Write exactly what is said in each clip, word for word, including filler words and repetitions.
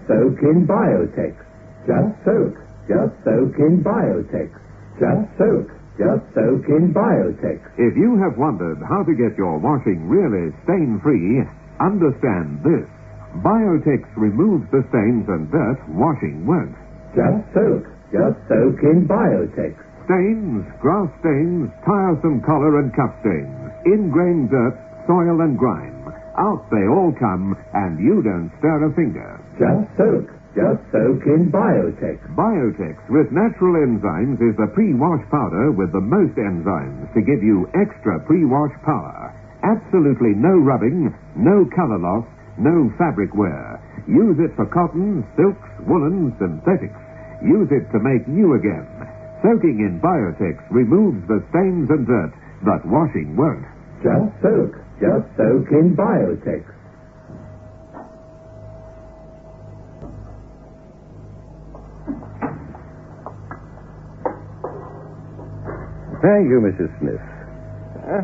soak in Biotex. Just soak. Just soak in Biotex. Just soak. Just soak in Biotex. If you have wondered how to get your washing really stain-free, understand this. Biotex removes the stains and dirt washing won't. Just soak. Just soak in Biotex. Stains, grass stains, tiresome collar and cuff stains, ingrained dirt, soil and grime. Out they all come, and you don't stir a finger. Just soak. Just soak in Biotex. Biotex with natural enzymes is the pre-wash powder with the most enzymes to give you extra pre-wash power. Absolutely no rubbing, no color loss, no fabric wear. Use it for cotton, silks, woolen, synthetics. Use it to make new again. Soaking in Biotex removes the stains and dirt, but washing won't. Just soak. Just soak in Biotex. Thank you, Missus Smith. Huh?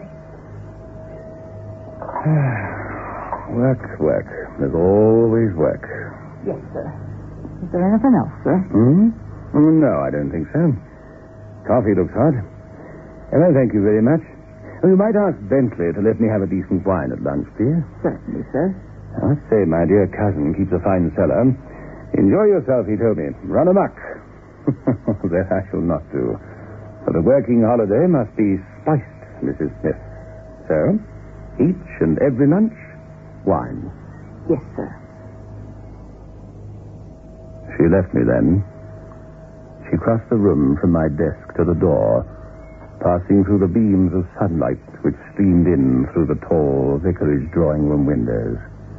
Work, work. There's always work. Yes, sir. Is there anything else, sir? Hmm? No, I don't think so. Coffee looks hot. Well, thank you very much. Oh, you might ask Bentley to let me have a decent wine at lunch, dear. Certainly, sir. I must say, my dear cousin keeps a fine cellar. Enjoy yourself, he told me. Run amok. That I shall not do. For the working holiday must be spiced, Missus Smith. So, each and every lunch, wine. Yes, sir. She left me then. She crossed the room from my desk to the door, passing through the beams of sunlight which streamed in through the tall vicarage drawing-room windows.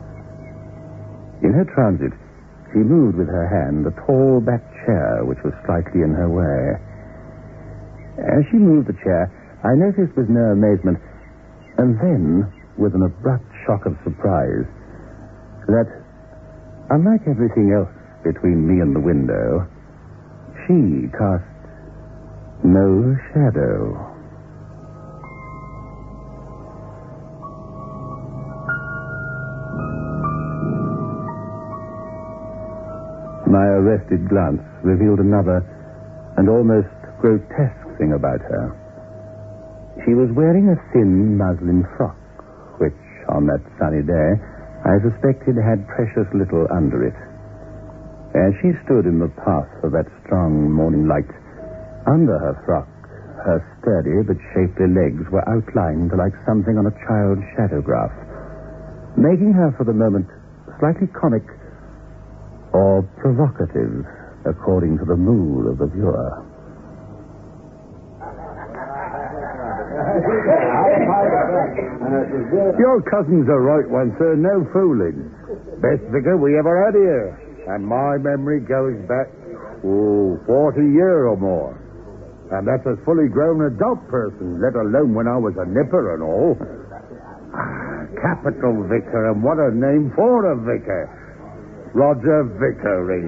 In her transit, she moved with her hand the tall back chair which was slightly in her way. As she moved the chair, I noticed with no amazement, and then with an abrupt shock of surprise, that, unlike everything else between me and the window, she cast no shadow. My arrested glance revealed another and almost grotesque thing about her. She was wearing a thin muslin frock, which, on that sunny day, I suspected had precious little under it. As she stood in the path of that strong morning light, under her frock, her sturdy but shapely legs were outlined like something on a child's shadowgraph, making her for the moment slightly comic or provocative, according to the mood of the viewer. Your cousins are right one, sir. No fooling. Best vicar we ever had here. And my memory goes back, oh, forty years or more. And that's a fully grown adult person, let alone when I was a nipper and all. Ah, capital vicar, and what a name for a vicar. Roger Vickery.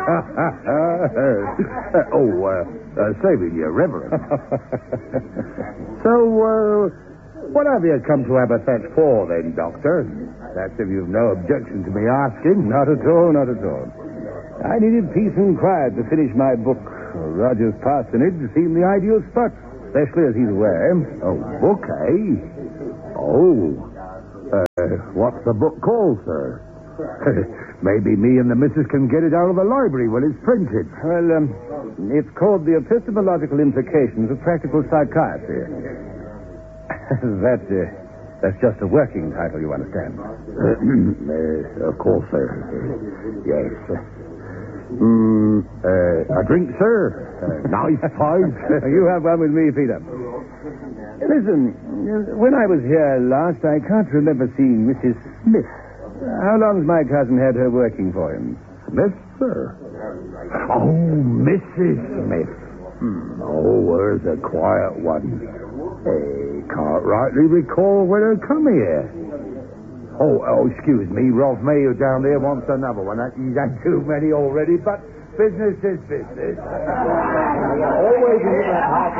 oh, uh, uh, saving you, Reverend. So, uh, what have you come to Aberfetch for, then, Doctor? That's if you've no objection to me asking. Not at all, not at all. I needed peace and quiet to finish my book. Roger's parsonage seemed the ideal spot, especially as he's away. Oh, book, eh? Oh. Uh, what's the book called, sir? Maybe me and the missus can get it out of the library when it's printed. Well, um, it's called The Epistemological Implications of Practical Psychiatry. that, uh, that's just a working title, you understand. uh, of course, sir. Yes. Mm, uh, a drink, sir? Uh, nice pipe? You have one with me, Peter. Listen, when I was here last, I can't remember seeing Missus Smith. How long's my cousin had her working for him? Smith, sir? Oh, Missus Smith. Hmm. Oh, where's a quiet one? Hey, can't rightly recall when her come here. Oh, oh, excuse me, Rolf Mayo down there wants another one. He's had too many already, but business is business. Always in that half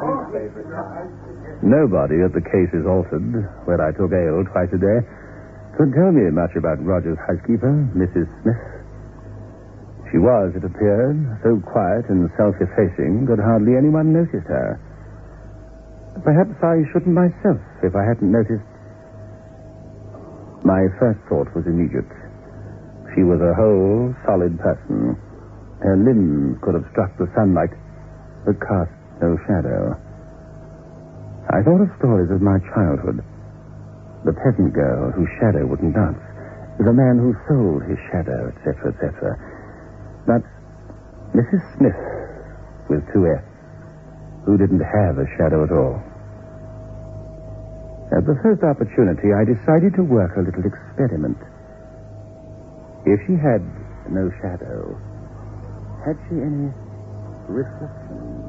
Nobody at the Cases Altered, where I took ale twice a day, could tell me much about Roger's housekeeper, Missus Smith. She was, it appeared, so quiet and self-effacing that hardly anyone noticed her. Perhaps I shouldn't myself if I hadn't noticed. My first thought was immediate. She was a whole, solid person. Her limbs could have struck the sunlight, but cast no shadow. I thought of stories of my childhood. The peasant girl whose shadow wouldn't dance. The man who sold his shadow, et cetera, et cetera. But Missus Smith, with two F's, who didn't have a shadow at all. At the first opportunity, I decided to work a little experiment. If she had no shadow, had she any reflection?